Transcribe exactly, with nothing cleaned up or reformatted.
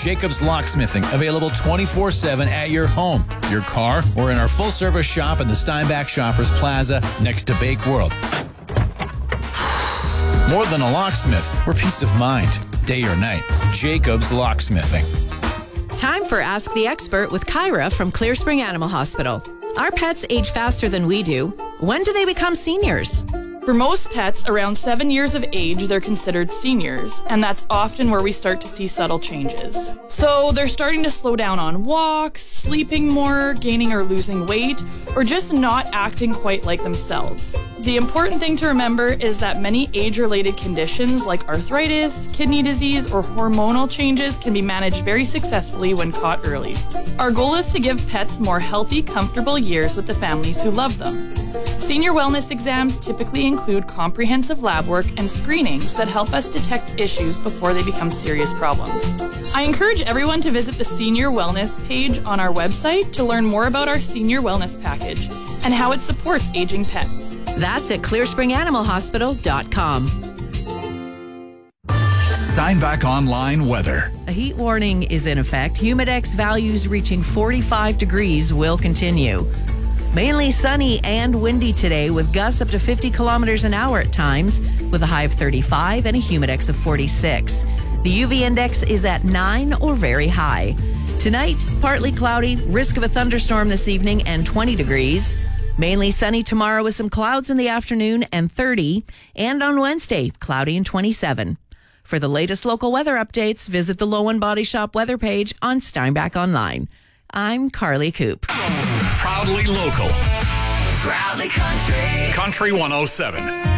Jacobs Locksmithing, available twenty-four seven at your home, your car, or in our full-service shop at the Steinbach Shoppers Plaza next to Bake World. More than a locksmith, we're peace of mind, day or night. Jacobs Locksmithing. Time for Ask the Expert with Kyra from Clear Spring Animal Hospital. Our pets age faster than we do. When do they become seniors? For most pets, around seven years of age, they're considered seniors, and that's often where we start to see subtle changes. So they're starting to slow down on walks, sleeping more, gaining or losing weight, or just not acting quite like themselves. The important thing to remember is that many age-related conditions like arthritis, kidney disease, or hormonal changes can be managed very successfully when caught early. Our goal is to give pets more healthy, comfortable years with the families who love them. Senior wellness exams typically include comprehensive lab work and screenings that help us detect issues before they become serious problems. I encourage everyone to visit the Senior Wellness page on our website to learn more about our Senior Wellness package and how it supports aging pets. That's at clear spring animal hospital dot com. Steinbach Online weather. A heat warning is in effect. Humidex values reaching forty-five degrees will continue. Mainly sunny and windy today with gusts up to fifty kilometers an hour at times with a high of thirty-five and a humidex of forty-six. The U V index is at nine or very high. Tonight, partly cloudy, risk of a thunderstorm this evening and twenty degrees. Mainly sunny tomorrow with some clouds in the afternoon and thirty. And on Wednesday, cloudy and twenty-seven. For the latest local weather updates, visit the Lowen Body Shop weather page on Steinbach Online. I'm Carly Coop. Proudly local. Proudly country. Country one oh seven.